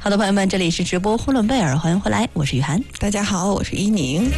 好的，朋友们，这里是直播呼伦贝尔，欢迎回来，我是雨涵。 大家好，我是伊宁。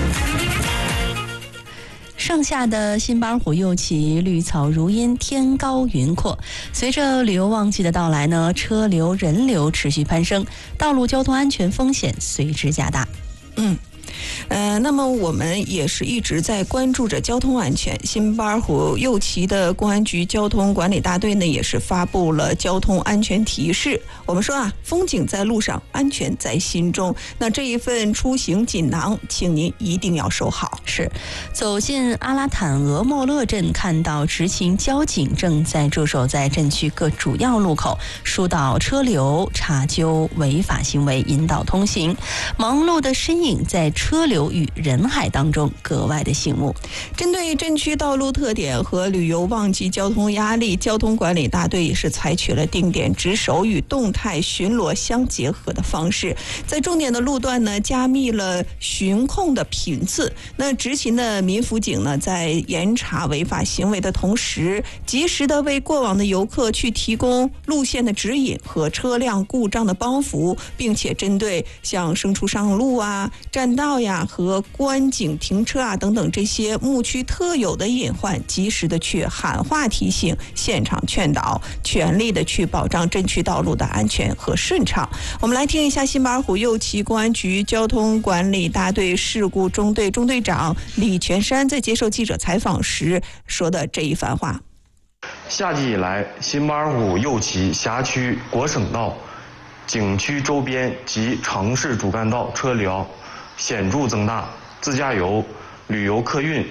盛夏的新巴尔虎又起，绿草如茵，天高云阔。随着旅游旺季的到来呢，车流人流持续攀升，道路交通安全风险随之加大。 那么我们也是一直在关注着交通安全。新巴尔虎右旗的公安局交通管理大队呢，也是发布了交通安全提示。我们说啊，风景在路上，安全在心中。那这一份出行锦囊，请您一定要收好。 是，走进阿拉坦额莫勒镇，看到执勤交警正在驻守在镇区各主要路口，疏导车流，查究违法行为，引导通行。忙碌的身影在车流与人海当中格外的醒目。 针对镇区道路特点和旅游旺季交通压力，交通管理大队也是采取了定点值守与动态巡逻相结合的方式，在重点的路段呢，加密了巡控的频次。那执勤的民辅警呢，在严查违法行为的同时，及时的为过往的游客去提供路线的指引和车辆故障的帮扶，并且针对像牲畜上路啊、占道呀和观景停车啊等等这些牧区特有的隐患，及时的去喊话提醒，现场劝导，全力的去保障镇区道路的安全和顺畅。我们来听一下新巴尔虎右旗公安局交通管理大队事故中队中队长李全山在接受记者采访时说的这一番话。 夏季以来，新巴尔虎右旗辖区国省道、景区周边及城市主干道车流显著增大，自驾游、旅游客运